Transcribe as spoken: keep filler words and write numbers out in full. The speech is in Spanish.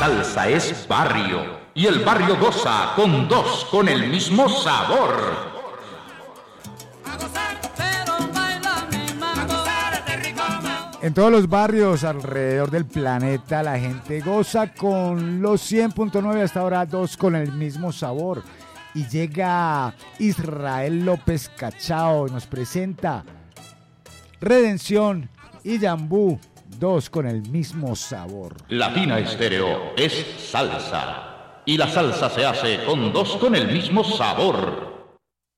salsa es barrio y el barrio goza con dos con el mismo sabor. En todos los barrios alrededor del planeta la gente goza con los cien punto nueve, hasta ahora dos con el mismo sabor. Y llega Israel López Cachao, nos presenta Redención y Yambú, dos con el mismo sabor. Latina Estéreo es salsa y la salsa se hace con dos con el mismo sabor.